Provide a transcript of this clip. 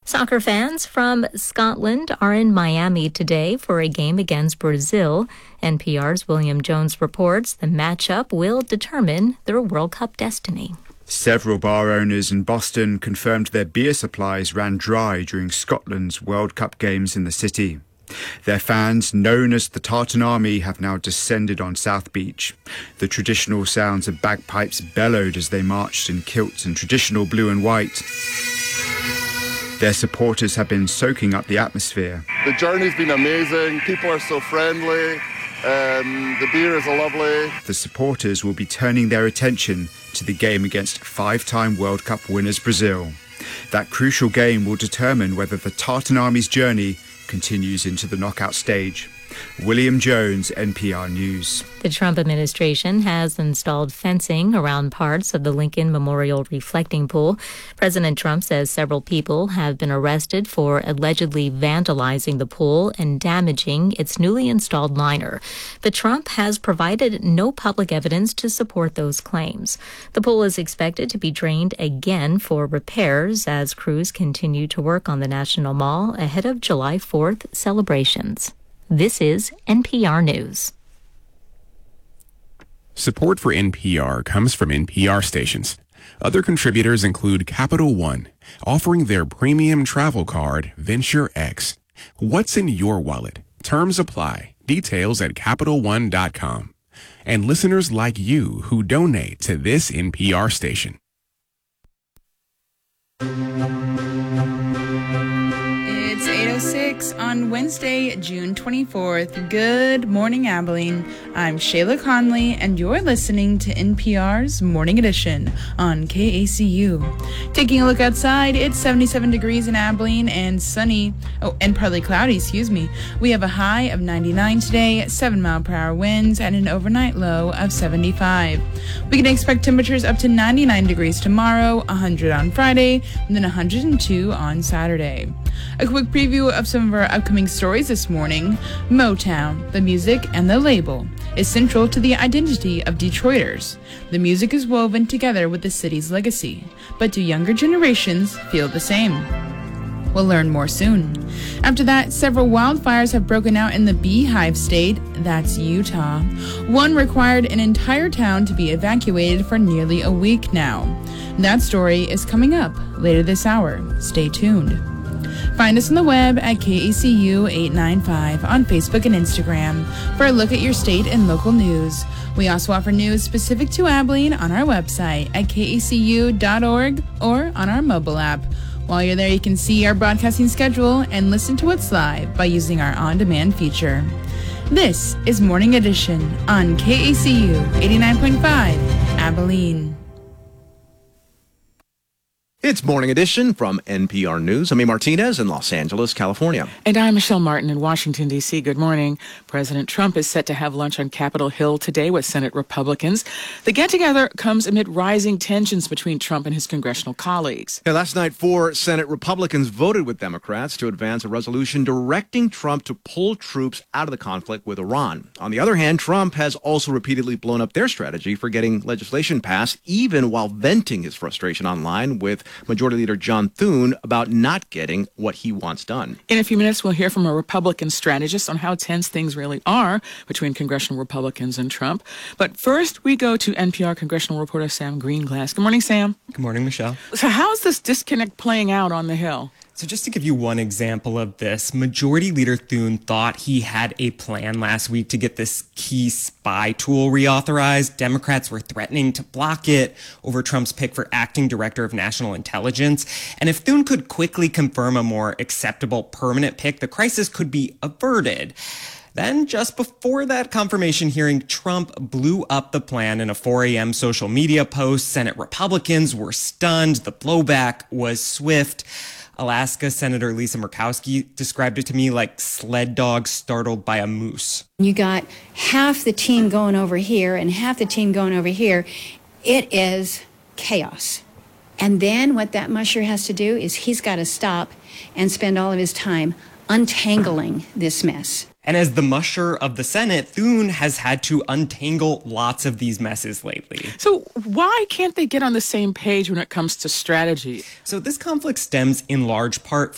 Soccer fans from Scotland are in Miami today for a game against Brazil. NPR's William Jones reports the matchup will determine their World Cup destiny. Several bar owners in Boston confirmed their beer supplies ran dry during Scotland's World Cup games in the city. Their fans, known as the Tartan Army, have now descended on South Beach. The traditional sounds of bagpipes bellowed as they marched in kilts and traditional blue and white. Their supporters have been soaking up the atmosphere. The journey's been amazing. People are so friendly. The beer is lovely. The supporters will be turning their attention to the game against five-time World Cup winners Brazil. That crucial game will determine whether the Tartan Army's journey continues into the knockout stage. William Jones, NPR News. The Trump administration has installed fencing around parts of the Lincoln Memorial reflecting pool. President Trump says several people have been arrested for allegedly vandalizing the pool and damaging its newly installed liner. But Trump has provided no public evidence to support those claims. The pool is expected to be drained again for repairs as crews continue to work on the National Mall ahead of July 4th celebrations. This is NPR News. Support for NPR comes from NPR stations. Other contributors include Capital One, offering their premium travel card, Venture X. What's in your wallet? Terms apply. Details at CapitalOne.com. And listeners like you who donate to this NPR station. It's 8:06 on Wednesday, June 24th. Good morning, Abilene. I'm Shayla Conley, and you're listening to NPR's Morning Edition on KACU. Taking a look outside, it's 77 degrees in Abilene and sunny. And partly cloudy, We have a high of 99 today, 7-mile-per-hour winds, and an overnight low of 75. We can expect temperatures up to 99 degrees tomorrow, 100 on Friday, and then 102 on Saturday. A quick preview of some of our upcoming stories this morning. Motown, the music and the label, is central to the identity of Detroiters. The music is woven together with the city's legacy. But do younger generations feel the same? We'll learn more soon. After that, several wildfires have broken out in the Beehive State, that's Utah. One required an entire town to be evacuated for nearly a week now. That story is coming up later this hour. Stay tuned. Find us on the web at KACU895 on Facebook and Instagram for a look at your state and local news. We also offer news specific to Abilene on our website at kacu.org or on our mobile app. While you're there, you can see our broadcasting schedule and listen to what's live by using our on-demand feature. This is Morning Edition on KACU 89.5 Abilene. It's Morning Edition from NPR News. I'm A. Martinez in Los Angeles, California. And I'm Michelle Martin in Washington, D.C. Good morning. President Trump is set to have lunch on Capitol Hill today with Senate Republicans. The get-together comes amid rising tensions between Trump and his congressional colleagues. Last night, 4 Senate Republicans voted with Democrats to advance a resolution directing Trump to pull troops out of the conflict with Iran. On the other hand, Trump has also repeatedly blown up their strategy for getting legislation passed, even while venting his frustration online with Majority Leader John Thune about not getting what he wants done. In a few minutes, we'll hear from a Republican strategist on how tense things really are between congressional Republicans and Trump. But first, we go to NPR congressional reporter Sam Greenglass. Good morning, Sam. Good morning, Michelle. So how is this disconnect playing out on the Hill? So just to give you one example of this, Majority Leader Thune thought he had a plan last week to get this key spy tool reauthorized. Democrats were threatening to block it over Trump's pick for acting director of national intelligence. And if Thune could quickly confirm a more acceptable permanent pick, the crisis could be averted. Then, just before that confirmation hearing, Trump blew up the plan in a 4 a.m. social media post. Senate Republicans were stunned. The blowback was swift. Alaska Senator Lisa Murkowski described it to me like sled dogs startled by a moose. You got half the team going over here and half the team going over here. It is chaos. And then what that musher has to do is he's got to stop and spend all of his time untangling this mess. And as the musher of the Senate, Thune has had to untangle lots of these messes lately. So why can't they get on the same page when it comes to strategy? So this conflict stems in large part